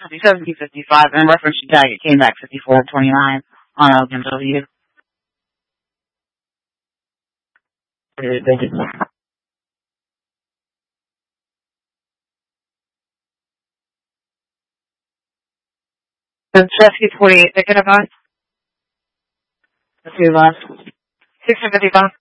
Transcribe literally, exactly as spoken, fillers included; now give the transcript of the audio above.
fifty-seven P fifty-five, and reference to tag, it came back fifty-four twenty-nine on L M W. Thank you. The Chesky forty-eight ticket of us. The two of us. six fifty-five.